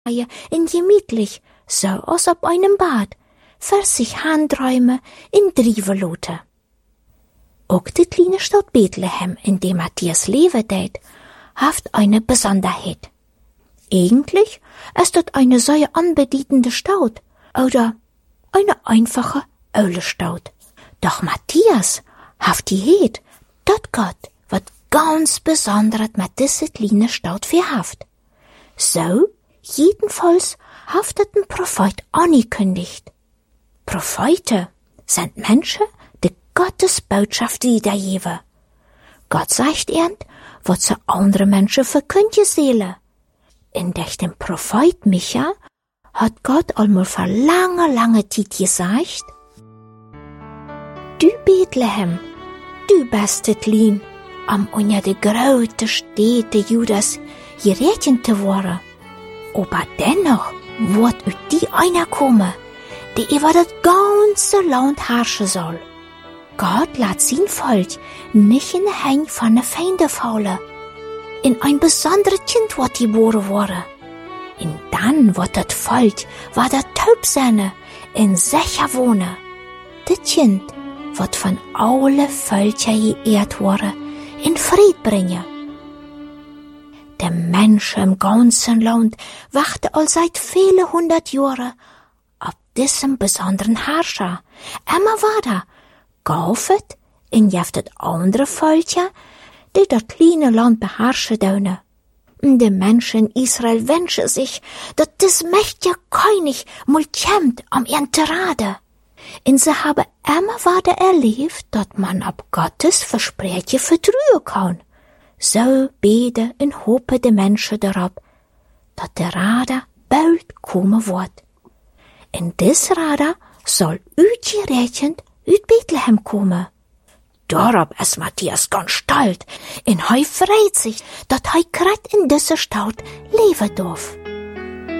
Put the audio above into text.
in gemütlich, so als op einem Bad, für sich Handräume in Drievelote. Auch die kleine Stadt Bethlehem, in dem Matthias Leben deed, haft eine Besonderheit. Eigentlich ist das eine sehr anbedietende Stadt oder eine einfache Eule-Stadt. Doch Matthias haft die Heid, dat Gott wat ganz Besonderes mit dieser kleinen Stadt verhaft. So, jedenfalls haftet ein Prophet angekündigt. Prophete sind Menschen, die Gottes Botschaft wiedergeben. Gott sagt ihnen, was zu andere Menschen verkündigen sollen. In dem Prophet Micha hat Gott einmal vor lange Zeit gesagt: Du Bethlehem, du beste Klein, am unter de grote Städte Judas gerechnet zu worden. Aber dennoch wird ut die einer kommen, die über das ganze Land herrschen soll. Gott lässt sein Volk nicht in den Händen von den Feinden fallen. In ein besonderes Kind wird geboren worden. Und dann wird das Volk, war der taub sein, in sicher wohnen. Das Kind wird von allen Völkern geehrt worden, in Fried bringen. Die Menschen im ganzen Land warten all seit viele 100 Jahren auf diesem besonderen Herrscher. Immer weiter gaufet in jeftet andere Völker, die das kleine Land beherrschen dürfen. Die Menschen in Israel wünschen sich, dass das mächtige König mal kommt am Enterade. Und sie haben immer weiter erlebt, dass man ab Gottes Versprechen vertrauen kann. So beten und hoffen die Menschen darauf, dass der Rade bald kommen wird. In des Rade soll ausgerechnet aus Bethlehem kommen. Darauf ist Matthias ganz stolz, und freut sich, dass grad in dieser Stadt leben darf.